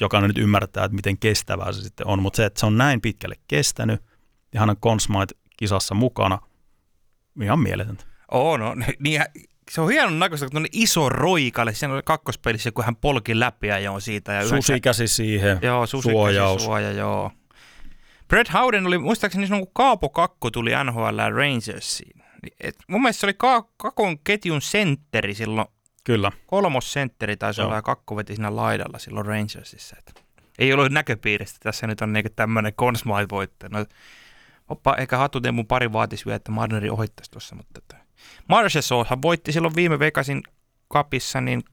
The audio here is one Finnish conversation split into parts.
jokainen nyt ymmärtää, että miten kestävää se sitten on. Mutta se, että se on näin pitkälle kestänyt ja hän on Conn Smythe-kisassa mukana, ihan mieletöntä. No niin, se on hienon näköistä, kun on iso roikalle. Siinä oli kakkospelissä, kun hän polki läpi ja joo siitä. Ja susikäsi siihen, joo, suojaus. Suoja, joo. Brett Howden oli, muistaakseni silloin, kun Kaapo Kakko tuli NHL Rangersiin. Mun mielestä se oli Kakon ketjun sentteri silloin. Kyllä. Kolmossentteri taisi olla ja Kakko veti siinä laidalla silloin Rangersissa. Ei ollut näköpiiristä. Tässä nyt on tämmöinen Conn Smythe-voittaja. No, eikä Hattutemmun pari vaatisi vielä, että Marneri ohittaisi tuossa. Mutta Marchessaulthan voitti silloin viime Vegasin kapissa niin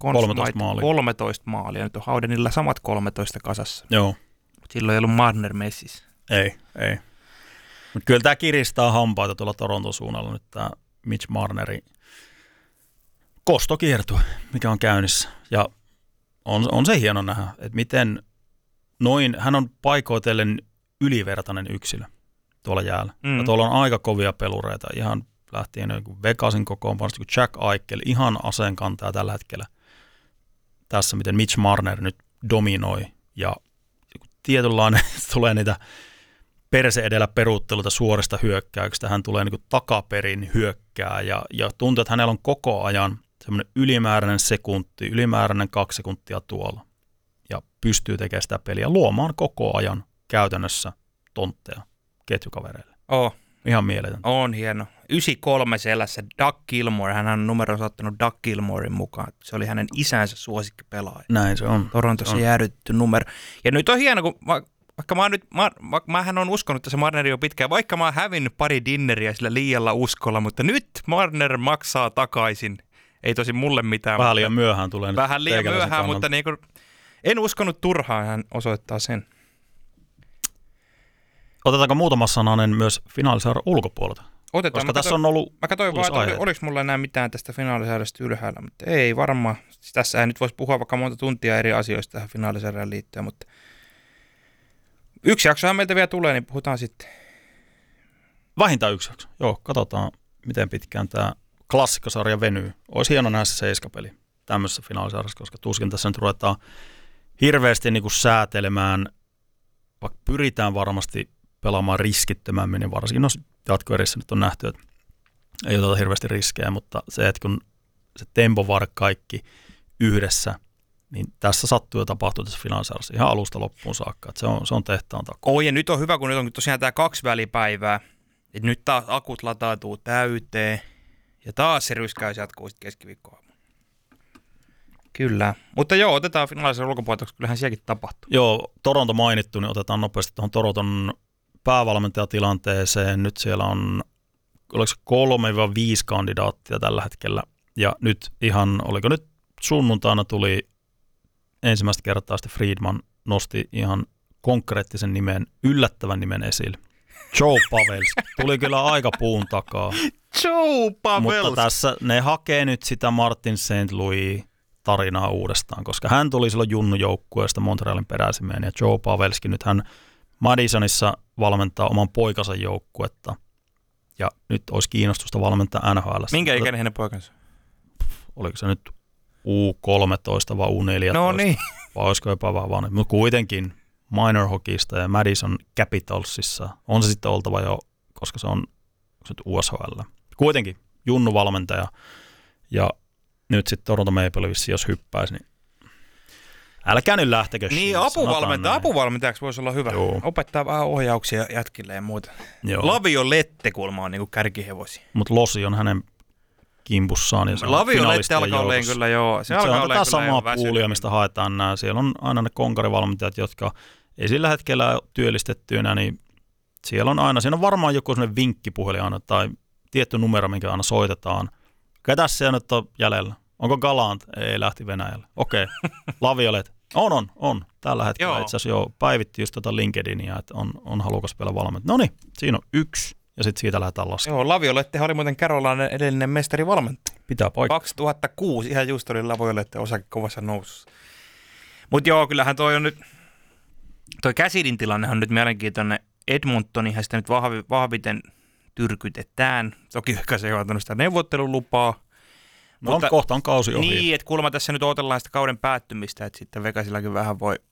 13 maalia. Nyt on Howdenilla samat 13 kasassa. Joo. Mutta silloin ei ollut Marner messissä. Ei. Mutta kyllä tämä kiristää hampaita tuolla Toronton suunnalla nyt tämä Mitch Marneri kostokiertue, mikä on käynnissä. Ja on se hieno nähdä, että miten hän on paikoitellen ylivertainen yksilö tuolla jäällä. Ja tuolla on aika kovia pelureita, ihan lähtien Vegasin kokoonpanosta, kun Jack Eichel ihan aseenkantaja tällä hetkellä. Tässä, miten Mitch Marner nyt dominoi ja tietynlainen tulee niitä perse edellä peruutteluita suorista hyökkäyksistä. Hän tulee niin kuin takaperin hyökkää ja tuntuu, että hänellä on koko ajan semmoinen ylimääräinen 2 sekuntia tuolla. Ja pystyy tekemään sitä peliä luomaan koko ajan käytännössä tontteja ketjukavereille. Ihan mieletöntä. On hieno. 93 selässä Doug Gilmour, hän on numeronsa ottanut Doug Gilmourin mukaan. Se oli hänen isänsä suosikkipelaaja. Näin se on. Torontossa jäädytty numero. Ja nyt on hieno, kun mähän on uskonut, että se Marneri on pitkään, vaikka mä oon hävinnyt pari dinneriä sillä liialla uskolla, mutta nyt Marner maksaa takaisin. Ei tosi mulle mitään. Vähän liian myöhään tulee. Vähän liian myöhään, mutta niin kuin, en uskonut turhaan, hän osoittaa sen. Otetaanko muutama sananen myös finaalisarjan ulkopuolelta? Otetaan. Koska tässä on ollut mä katsoin vaan, että oliko mulla enää mitään tästä finaalisarjasta ylhäällä, mutta ei varmaan. Tässä nyt voisi puhua vaikka monta tuntia eri asioista tähän finaalisarjaan liittyen, mutta yksi jaksohan meiltä vielä tulee, niin puhutaan sitten. Vähintään yksi jakso. Joo, katsotaan miten pitkään tämä klassikkosarja venyy. Olisi hieno nähdä se 7-peli tämmöisessä finaalisarjassa, koska tuskin tässä nyt ruvetaan hirveästi niin kuin säätelemään, vaikka pyritään varmasti pelaamaan riskittömämmin, niin varsinkin jatkoerissä nyt on nähty, että ei oteta hirveästi riskejä, mutta se, että kun se tempovar kaikki yhdessä, niin tässä sattuu ja tapahtuu tässä finaalisarjassa ihan alusta loppuun saakka, että se on tehtaan takaa. Ja nyt on hyvä, kun nyt on tosiaan tämä 2 välipäivää, että nyt taas akut latautuu täyteen ja taas se ryskäys jatkuu sitten keskiviikkoa. Kyllä, mutta joo, otetaan finaalisarjan ulkopuolelta, koska kyllähän sielläkin tapahtuu. Joo, Toronto mainittu, niin otetaan nopeasti tuohon Toronton päävalmentajatilanteeseen. Nyt siellä on, oliko se 3-5 kandidaattia tällä hetkellä. Ja nyt oliko nyt sunnuntaina tuli ensimmäistä kertaa sitten Friedman nosti ihan konkreettisen nimen, yllättävän nimen esille. Joe Pavelski. Tuli kyllä aika puun takaa. Joe Pavelski. Mutta tässä ne hakee nyt sitä Martin St. Louis tarinaa uudestaan, koska hän tuli silloin junnujoukkueesta Montrealin peräisimeen ja Joe Pavelski nyt hän Madisonissa valmentaa oman poikansa joukkuetta ja nyt olisi kiinnostusta valmentaa NHL. Minkä ikäinen hänen poikansa? Oliko se nyt U13 vai U14? No niin. Vai olisiko jopa vähän vanha? Mutta kuitenkin minor hockeysta ja Madison Capitalsissa on se sitten oltava jo, koska se on USHL. Kuitenkin junnuvalmentaja ja nyt sitten Toronto Maple Leafs, jos hyppäisi, niin älkää nyt lähtekö. Niin, apuvalmentajaksi voisi olla hyvä. Joo. Opettaa vähän ohjauksia jätkille ja muuta. Joo. Laviolette kulma on niin kuin kärkihevosi. Mutta Losi on hänen kimpussaan. Laviolette alkaa olemaan kyllä, joo. Se on tätä samaa puulia, mistä haetaan nämä. Siellä on aina ne konkarivalmentajat, jotka ei sillä hetkellä työllistettyinä, niin siellä on varmaan joku sellainen vinkkipuhelin aina tai tietty numero, minkä aina soitetaan. Ketäs siellä nyt on jäljellä? Onko Galant? Ei, lähti Venäjälle. Okei. Laviolet? On. Tällä hetkellä itse asiassa jo päivitti just LinkedInia, että on halukas vielä valmentaja. Noniin, siinä on 1 ja sitten siitä lähdetään laskemaan. Joo, Laviolette oli muuten Carolinen edellinen mestarivalmentaja. Pitää paikkaa. 2006 ihan just oli Laviolette osake kovassa nousussa. Mutta joo, kyllähän toi on nyt, toi Cassidy'n tilannehan on nyt mielenkiintoinen. Edmontonihan sitä nyt vahviten tyrkytetään. Toki se on antanut sitä neuvottelulupaa. No, mutta kohta on kausi ohi. Niin, että kuulemma tässä nyt odotellaan sitä kauden päättymistä, että sitten Vegasillakin vähän voi